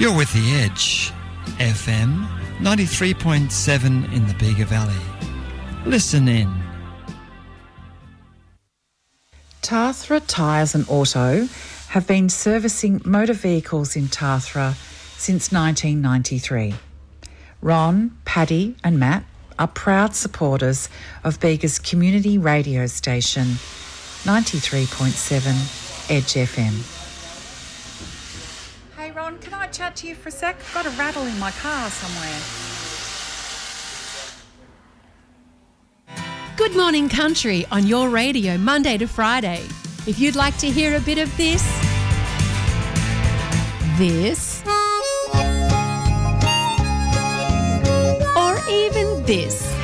You're with The Edge, FM 93.7 in the Bega Valley. Listen in. Tathra Tyres and Auto have been servicing motor vehicles in Tathra since 1993. Ron, Paddy and Matt are proud supporters of Bega's community radio station, 93.7 Edge FM. Hey Ron, can I chat to you for a sec? I've got a rattle in my car somewhere. Good Morning Country on your radio Monday to Friday. If you'd like to hear a bit of this, or even this.